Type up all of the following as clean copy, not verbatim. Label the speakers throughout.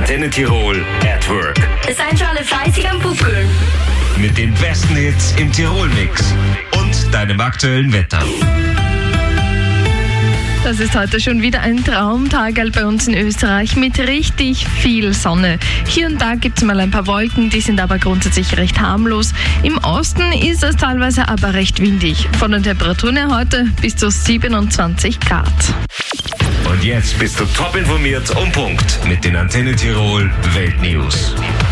Speaker 1: Antenne Tirol at Work.
Speaker 2: Seid schon alle fleißig am Pupkeln.
Speaker 1: Mit den besten Hits im Tirol-Mix und deinem aktuellen Wetter.
Speaker 3: Das ist heute schon wieder ein Traumtag bei uns in Österreich mit richtig viel Sonne. Hier und da gibt es mal ein paar Wolken, die sind aber grundsätzlich recht harmlos. Im Osten ist es teilweise aber recht windig. Von den Temperaturen her heute bis zu 27 Grad.
Speaker 1: Und jetzt bist du top informiert und Punkt mit den Antenne Tirol Weltnews.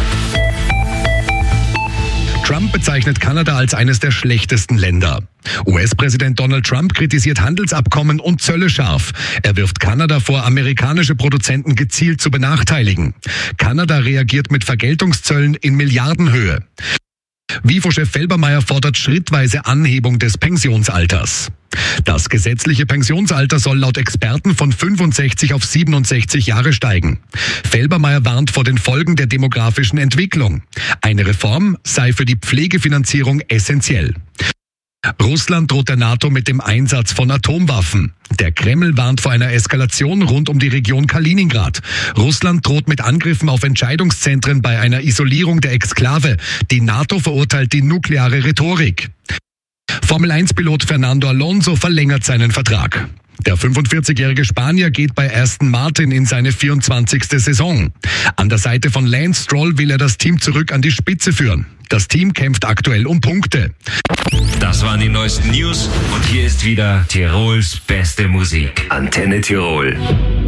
Speaker 4: Trump bezeichnet Kanada als eines der schlechtesten Länder. US-Präsident Donald Trump kritisiert Handelsabkommen und Zölle scharf. Er wirft Kanada vor, amerikanische Produzenten gezielt zu benachteiligen. Kanada reagiert mit Vergeltungszöllen in Milliardenhöhe. WIFO-Chef Felbermayr fordert schrittweise Anhebung des Pensionsalters. Das gesetzliche Pensionsalter soll laut Experten von 65 auf 67 Jahre steigen. Felbermayr warnt vor den Folgen der demografischen Entwicklung. Eine Reform sei für die Pflegefinanzierung essentiell. Russland droht der NATO mit dem Einsatz von Atomwaffen. Der Kreml warnt vor einer Eskalation rund um die Region Kaliningrad. Russland droht mit Angriffen auf Entscheidungszentren bei einer Isolierung der Exklave. Die NATO verurteilt die nukleare Rhetorik. Formel-1-Pilot Fernando Alonso verlängert seinen Vertrag. Der 45-jährige Spanier geht bei Aston Martin in seine 24. Saison. An der Seite von Lance Stroll will er das Team zurück an die Spitze führen. Das Team kämpft aktuell um Punkte.
Speaker 1: Das waren die neuesten News und hier ist wieder Tirols beste Musik. Antenne Tirol.